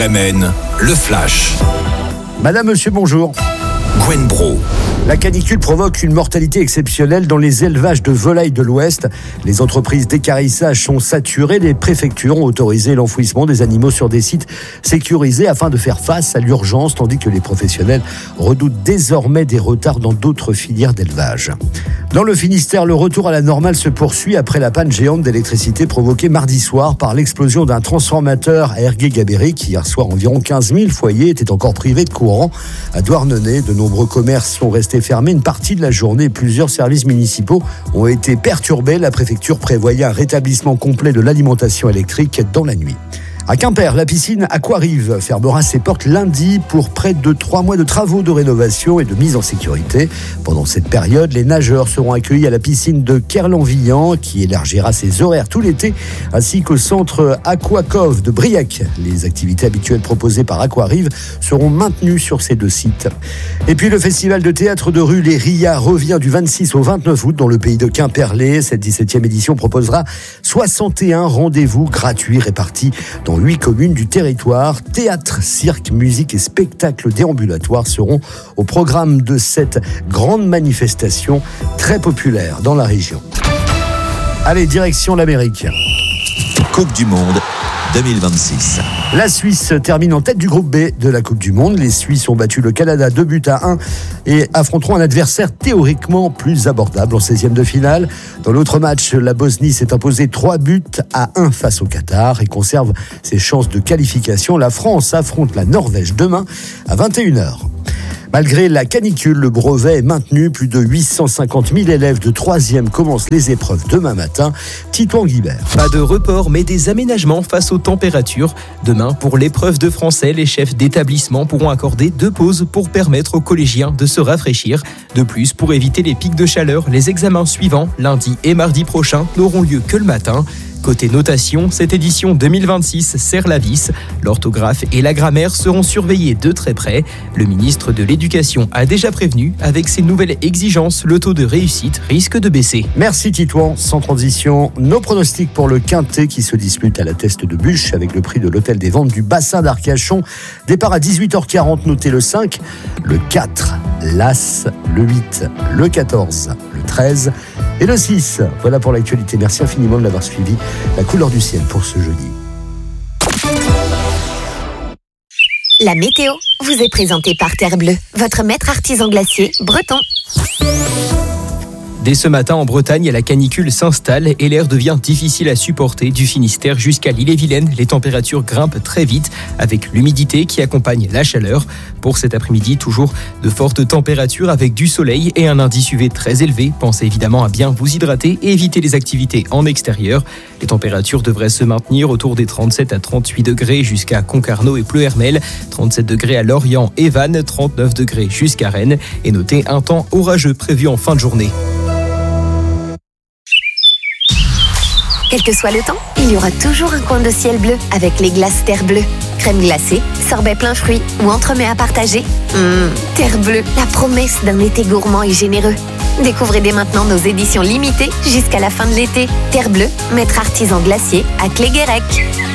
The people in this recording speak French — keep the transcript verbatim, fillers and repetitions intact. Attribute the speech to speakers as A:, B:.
A: R M N, le flash.
B: Madame, monsieur, bonjour.
A: Gwen Bro.
B: La canicule provoque une mortalité exceptionnelle dans les élevages de volailles de l'Ouest. Les entreprises d'équarrissage sont saturées. Les préfectures ont autorisé l'enfouissement des animaux sur des sites sécurisés afin de faire face à l'urgence, tandis que les professionnels redoutent désormais des retards dans d'autres filières d'élevage. Dans le Finistère, le retour à la normale se poursuit après la panne géante d'électricité provoquée mardi soir par l'explosion d'un transformateur à Ergué-Gabéric. Hier soir, environ quinze mille foyers étaient encore privés de courant. À Douarnenez, de nombreux commerces sont restés fermés une partie de la journée. Plusieurs services municipaux ont été perturbés. La préfecture prévoyait un rétablissement complet de l'alimentation électrique dans la nuit. À Quimper, la piscine Aquarive fermera ses portes lundi pour près de trois mois de travaux de rénovation et de mise en sécurité. Pendant cette période, les nageurs seront accueillis à la piscine de Kerlan-Villan qui élargira ses horaires tout l'été, ainsi qu'au centre Aquacove de Briac. Les activités habituelles proposées par Aquarive seront maintenues sur ces deux sites. Et puis le festival de théâtre de rue Les Rias revient du vingt-six au vingt-neuf août dans le pays de Quimperlé. Cette dix-septième édition proposera soixante et un rendez-vous gratuits répartis dans huit communes du territoire. Théâtre, cirque, musique et spectacles déambulatoires seront au programme de cette grande manifestation très populaire dans la région. Allez, direction l'Amérique.
A: Coupe du Monde deux mille vingt-six.
B: La Suisse termine en tête du groupe B de la Coupe du Monde. Les Suisses ont battu le Canada deux buts à un et affronteront un adversaire théoriquement plus abordable en seizième de finale. Dans l'autre match, la Bosnie s'est imposée trois buts à un face au Qatar et conserve ses chances de qualification. La France affronte la Norvège demain à vingt et une heures. Malgré la canicule, le brevet est maintenu. Plus de huit cent cinquante mille élèves de troisième commencent les épreuves demain matin. Titouan Guibert.
C: Pas de report, mais des aménagements face aux températures. Demain, pour l'épreuve de français, les chefs d'établissement pourront accorder deux pauses pour permettre aux collégiens de se rafraîchir. De plus, pour éviter les pics de chaleur, les examens suivants, lundi et mardi prochain, n'auront lieu que le matin. Côté notation, cette édition deux mille vingt-six serre la vis. L'orthographe et la grammaire seront surveillés de très près. Le ministre de l'Éducation a déjà prévenu, avec ces nouvelles exigences, le taux de réussite risque de baisser.
B: Merci Titouan. Sans transition, nos pronostics pour le Quintet qui se dispute à la Teste de Bûche avec le prix de l'Hôtel des Ventes du bassin d'Arcachon. Départ à dix-huit heures quarante, notez le cinq, le quatre, l'As, le huit, le quatorze, le treize et le six. Voilà pour l'actualité. Merci infiniment de l'avoir suivi. La couleur du ciel pour ce jeudi.
D: La météo vous est présentée par Terre Bleue, votre maître artisan glacier breton.
C: Dès ce matin, en Bretagne, la canicule s'installe et l'air devient difficile à supporter. Du Finistère jusqu'à l'Ille-et-Vilaine, les températures grimpent très vite avec l'humidité qui accompagne la chaleur. Pour cet après-midi, toujours de fortes températures avec du soleil et un indice U V très élevé. Pensez évidemment à bien vous hydrater et éviter les activités en extérieur. Les températures devraient se maintenir autour des trente-sept à trente-huit degrés jusqu'à Concarneau et Pleuhermel, trente-sept degrés à Lorient et Vannes, trente-neuf degrés jusqu'à Rennes. Et notez un temps orageux prévu en fin de journée.
D: Quel que soit le temps, il y aura toujours un coin de ciel bleu avec les glaces Terre Bleue. Crème glacée, sorbet plein fruits ou entremets à partager. Mmh, Terre Bleue, la promesse d'un été gourmand et généreux. Découvrez dès maintenant nos éditions limitées jusqu'à la fin de l'été. Terre Bleue, maître artisan glacier à Cléguérec.